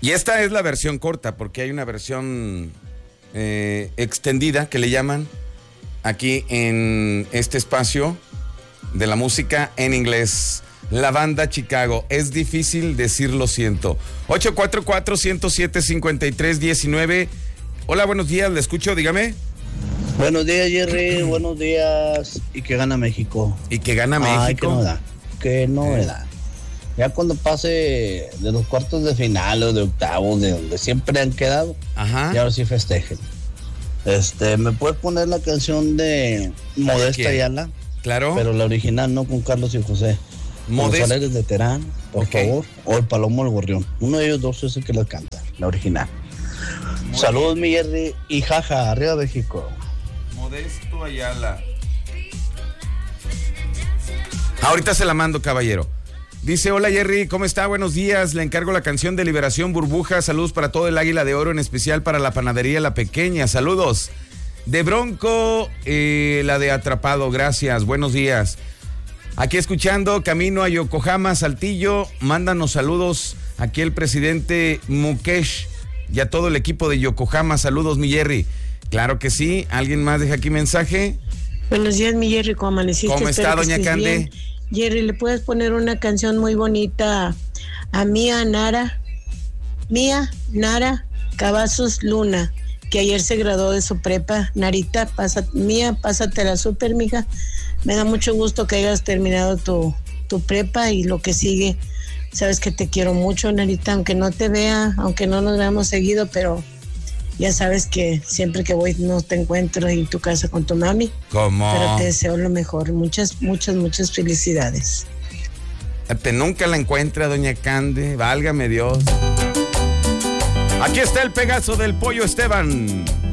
Y esta es la versión corta, porque hay una versión extendida que le llaman aquí en este espacio de la música en inglés. La banda Chicago. Es difícil decir lo siento. 844-107-5319. Hola, buenos días, le escucho, dígame. Buenos días, Jerry, buenos días. Y que gana México. Y que gana México. Ay, qué novedad. Ya cuando pase de los cuartos de final o de octavos, de donde siempre han quedado, ajá, y ahora sí festejen. ¿Me puedes poner la canción de Modesta Ayala? Claro. Pero la original, no con Carlos y José. Los Soleres de Terán, por favor. O el Palomo del Gorrión. Uno de ellos dos es el que la canta, la original. Saludos, mi Jerry. Y jaja, arriba México. Modesto Ayala. Ahorita se la mando, caballero. Dice, hola Jerry, ¿cómo está? Buenos días, le encargo la canción de Liberación Burbuja, saludos para todo el Águila de Oro, en especial para la panadería La Pequeña, saludos. De Bronco, la de Atrapado, gracias, buenos días. Aquí escuchando, camino a Yokohama, Saltillo, mándanos saludos aquí el presidente Mukesh y a todo el equipo de Yokohama, saludos mi Jerry. Claro que sí, ¿alguien más deja aquí mensaje? Buenos días mi Jerry, ¿cómo amaneciste? ¿Cómo está doña Cande? Bien. Jerry, ¿le puedes poner una canción muy bonita a Mía Nara Cavazos Luna, que ayer se graduó de su prepa? Narita, pásatela súper, mija. Me da mucho gusto que hayas terminado tu prepa y lo que sigue. Sabes que te quiero mucho, Narita, aunque no te vea, aunque no nos veamos seguido, pero ya sabes que siempre que voy no te encuentro en tu casa con tu mami. ¿Cómo? Pero te deseo lo mejor. Muchas felicidades. Nunca la encuentra, doña Cande. Válgame Dios. Aquí está el Pegaso del Pollo Esteban.